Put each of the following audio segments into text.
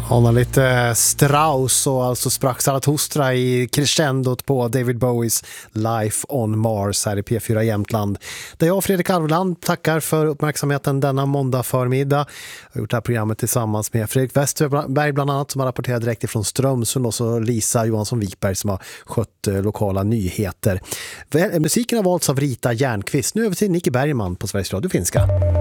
Anar lite Strauss och alltså sprack Zarathustra i crescendot på David Bowies Life on Mars här i P4 Jämtland. Där jag och Fredrik Alvland tackar för uppmärksamheten denna måndag förmiddag. Jag har gjort det här programmet tillsammans med Fredrik Westerberg bland annat som har rapporterat direkt ifrån Strömsund och så Lisa Johansson-Wikberg som har skött lokala nyheter. Musiken har valts av Rita Järnqvist. Nu över till Nicky Bergman på Sveriges Radio Finska.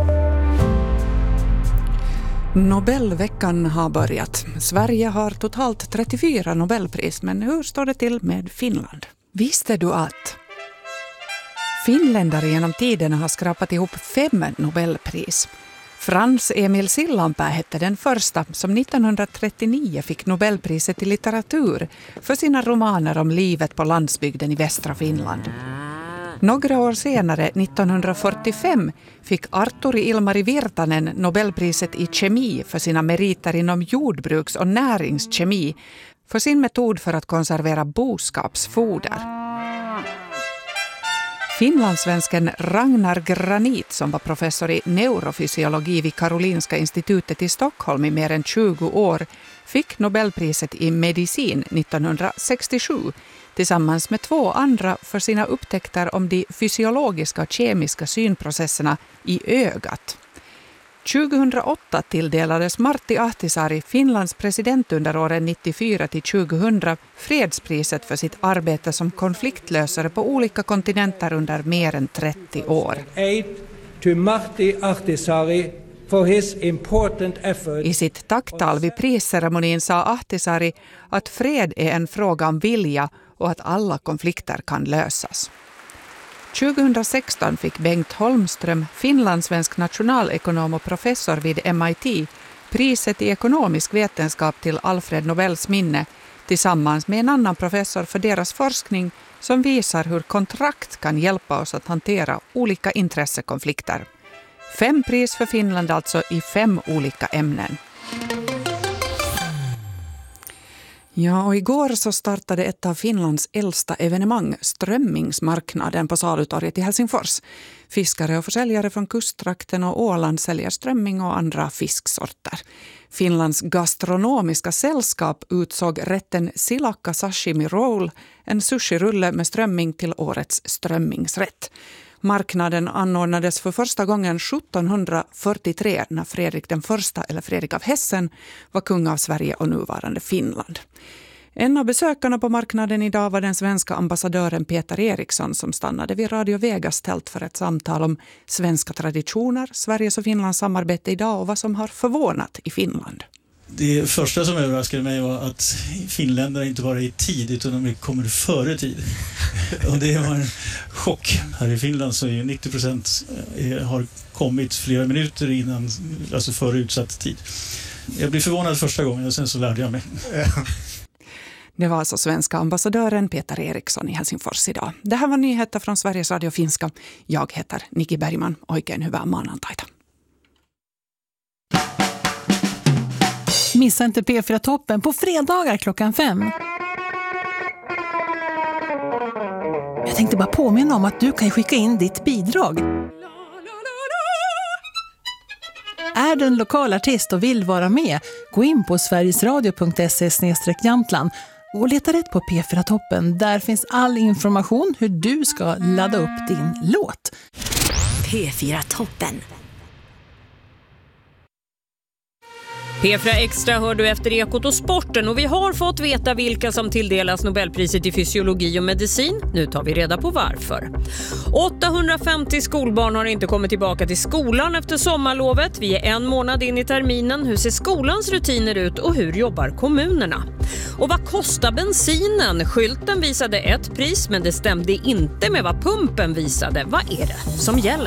Nobelveckan har börjat. Sverige har totalt 34 Nobelpris, men hur står det till med Finland? Visste du att finländare genom tiderna har skrapat ihop 5 Nobelpris? Frans Emil Sillanpää hette den första som 1939 fick Nobelpriset i litteratur för sina romaner om livet på landsbygden i västra Finland. Några år senare, 1945, fick Arturi Ilmari Virtanen Nobelpriset i kemi för sina meriter inom jordbruks- och näringskemi för sin metod för att konservera boskapsfoder. Finlandssvensken Ragnar Granit, som var professor i neurofysiologi vid Karolinska institutet i Stockholm i mer än 20 år, fick Nobelpriset i medicin 1967 tillsammans med 2 andra för sina upptäckter om de fysiologiska och kemiska synprocesserna i ögat. 2008 tilldelades Martti Ahtisaari, Finlands president under åren 94-2000, fredspriset för sitt arbete som konfliktlösare på olika kontinenter under mer än 30 år. I sitt tacktal vid prisceremonin sa Ahtisaari att fred är en fråga om vilja och att alla konflikter kan lösas. 2016 fick Bengt Holmström, finlandssvensk nationalekonom och professor vid MIT, priset i ekonomisk vetenskap till Alfred Nobels minne tillsammans med en annan professor för deras forskning som visar hur kontrakt kan hjälpa oss att hantera olika intressekonflikter. 5 pris för Finland alltså i 5 olika ämnen. Ja, och igår så startade ett av Finlands äldsta evenemang, strömmingsmarknaden på Salutorget i Helsingfors. Fiskare och försäljare från kusttrakten och Åland säljer strömming och andra fisksorter. Finlands gastronomiska sällskap utsåg rätten Silakka Sashimi Roll, en sushirulle med strömming, till årets strömmingsrätt. Marknaden anordnades för första gången 1743 när Fredrik den första, eller Fredrik av Hessen, var kung av Sverige och nuvarande Finland. En av besökarna på marknaden idag var den svenska ambassadören Peter Eriksson som stannade vid Radio Vegas tält för ett samtal om svenska traditioner, Sveriges och Finlands samarbete idag och vad som har förvånat i Finland. Det första som överraskade mig var att finländare inte bara är i tid utan de kommer före tid. Och det var en chock. Här i Finland så är 90% har kommit flera minuter innan, alltså före utsatt tid. Jag blev förvånad första gången och sen så lärde jag mig. Det var alltså svenska ambassadören Peter Eriksson i Helsingfors idag. Det här var nyheter från Sveriges Radio Finska. Jag heter Nicky Bergman. Oikein hyvää maanantaita. Missa inte P4-toppen på fredagar 5:00. Jag tänkte bara påminna om att du kan skicka in ditt bidrag. Är du en lokal artist och vill vara med, gå in på sverigesradio.se/Jämtland och leta rätt på P4-toppen. Där finns all information hur du ska ladda upp din låt. P4-toppen. P4 Extra hör du efter Ekot och sporten, och vi har fått veta vilka som tilldelas Nobelpriset i fysiologi och medicin. Nu tar vi reda på varför. 850 skolbarn har inte kommit tillbaka till skolan efter sommarlovet. Vi är 1 månad in i terminen. Hur ser skolans rutiner ut och hur jobbar kommunerna? Och vad kostar bensinen? Skylten visade ett pris, men det stämde inte med vad pumpen visade. Vad är det som gäller?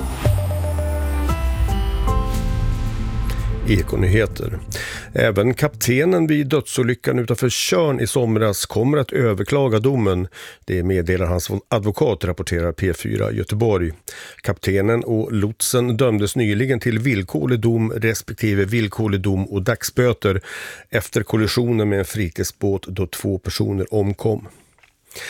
Ekonyheter. Även kaptenen vid dödsolyckan utanför Tjörn i somras kommer att överklaga domen. Det meddelar hans advokat, rapporterar P4 Göteborg. Kaptenen och lotsen dömdes nyligen till villkorlig dom respektive villkorlig dom och dagsböter efter kollisionen med en fritidsbåt då 2 personer omkom.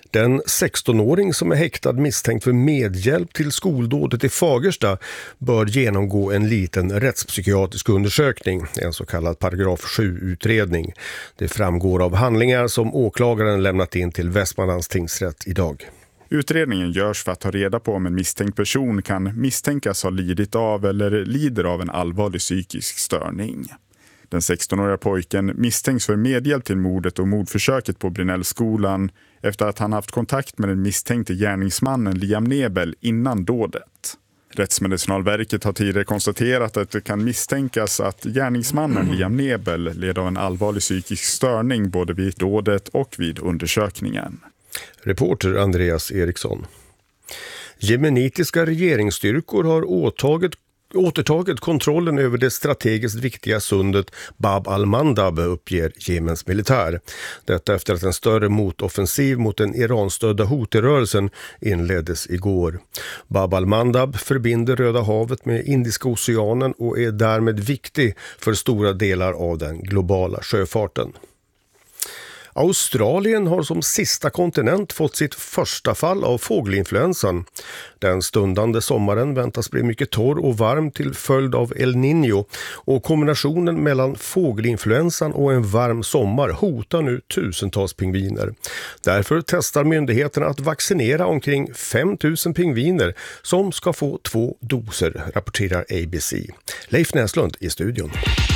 Den 16-åring som är häktad misstänkt för medhjälp till skoldådet i Fagersta bör genomgå en liten rättspsykiatrisk undersökning, en så kallad paragraf 7-utredning. Det framgår av handlingar som åklagaren lämnat in till Västmanlands tingsrätt idag. Utredningen görs för att ta reda på om en misstänkt person kan misstänkas ha lidit av eller lider av en allvarlig psykisk störning. Den 16-åriga pojken misstänks för medhjälp till mordet och mordförsöket på Brynällskolan efter att han haft kontakt med den misstänkte gärningsmannen Liam Nebel innan dådet. Rättsmedicinalverket har tidigare konstaterat att det kan misstänkas att gärningsmannen Liam Nebel led av en allvarlig psykisk störning både vid dådet och vid undersökningen. Reporter Andreas Eriksson. Jemenitiska regeringsstyrkor har återtagit kontrollen över det strategiskt viktiga sundet Bab al-Mandab, uppger Jemens militär. Detta efter att en större motoffensiv mot den Iran-stödda Houthi-rörelsen inleddes igår. Bab al-Mandab förbinder Röda havet med Indiska oceanen och är därmed viktig för stora delar av den globala sjöfarten. Australien har som sista kontinent fått sitt första fall av fågelinfluensan. Den stundande sommaren väntas bli mycket torr och varm till följd av El Niño, och kombinationen mellan fågelinfluensan och en varm sommar hotar nu tusentals pingviner. Därför testar myndigheterna att vaccinera omkring 5 000 pingviner som ska få 2 doser, rapporterar ABC. Leif Näslund i studion.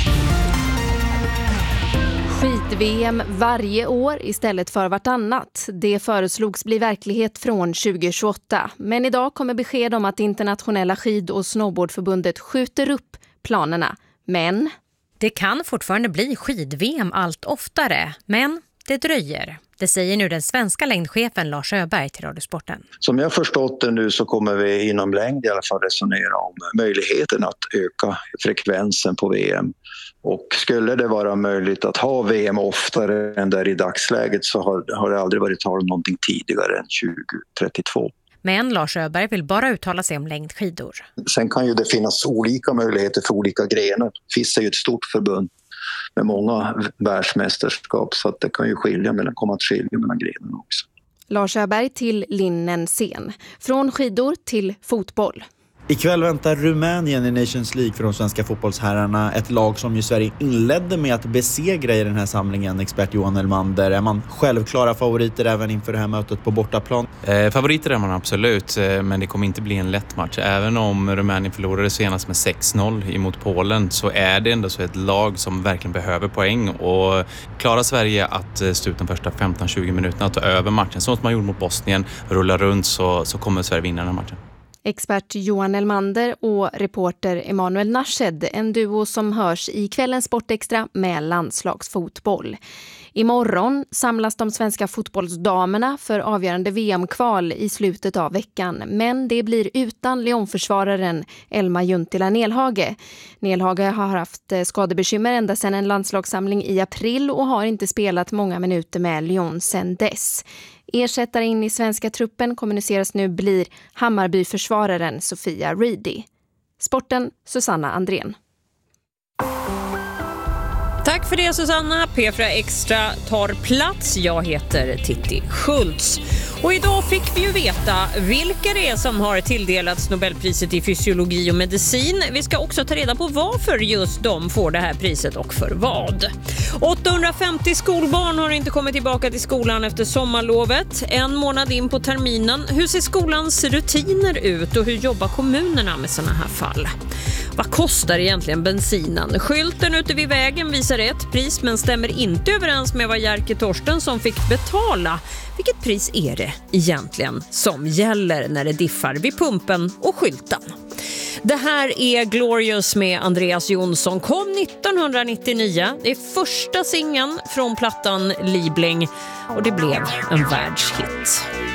Skid-VM varje år istället för vartannat. Det föreslogs bli verklighet från 2028. Men idag kommer besked om att Internationella skid- och snowboardförbundet skjuter upp planerna. Men det kan fortfarande bli skid-VM allt oftare, men det dröjer. Det säger nu den svenska längdchefen Lars Öberg till Radiosporten. Som jag förstått det nu så kommer vi inom längd i alla fall resonera om möjligheten att öka frekvensen på VM. Och skulle det vara möjligt att ha VM oftare än där i dagsläget så har det aldrig varit tal om någonting tidigare än 2032. Men Lars Öberg vill bara uttala sig om längdskidor. Sen kan ju det finnas olika möjligheter för olika grenar. FIS är ju ett stort förbund med många världsmästerskap, så att det kan ju komma att skilja mellan grenarna också. Lars Öberg till Linnenscen. Från skidor till fotboll. Ikväll väntar Rumänien i Nations League för de svenska fotbollsherrarna. Ett lag som ju Sverige inledde med att besegra i den här samlingen, expert Johan Elmander. Är man självklara favoriter även inför det här mötet på bortaplan? Favoriter är man absolut, men det kommer inte bli en lätt match. Även om Rumänien förlorade senast med 6-0 emot Polen så är det ändå så ett lag som verkligen behöver poäng. Och klarar Sverige att stå ut de första 15-20 minuterna att ta över matchen, så som man gjorde mot Bosnien, rulla runt så kommer Sverige vinna den här matchen. Expert Johan Elmander och reporter Emanuel Narshed, en duo som hörs i kvällens Sportextra med landslagsfotboll. Imorgon samlas de svenska fotbollsdamerna för avgörande VM-kval i slutet av veckan. Men det blir utan Lyon-försvararen Elma Juntila Nelhage. Nelhage har haft skadebekymmer ända sedan en landslagssamling i april och har inte spelat många minuter med Lyon sedan dess. Ersättare in i svenska truppen kommuniceras nu blir Hammarby-försvararen Sofia Reedy. Sporten, Susanna Andrén. Tack för det Susanna. P4 Extra tar plats. Jag heter Titti Schultz. Och idag fick vi ju veta vilka det är som har tilldelats Nobelpriset i fysiologi och medicin. Vi ska också ta reda på varför just de får det här priset och för vad. 850 skolbarn har inte kommit tillbaka till skolan efter sommarlovet. 1 månad in på terminen. Hur ser skolans rutiner ut och hur jobbar kommunerna med såna här fall? Vad kostar egentligen bensinen? Skylten ute vid vägen visar ett pris men stämmer inte överens med vad Jerker Torstensson fick betala. Vilket pris är det egentligen som gäller när det diffar vid pumpen och skylten? Det här är Glorious med Andreas Jonsson. Kom 1999. Det är första singeln från plattan Liebling och det blev en världshit.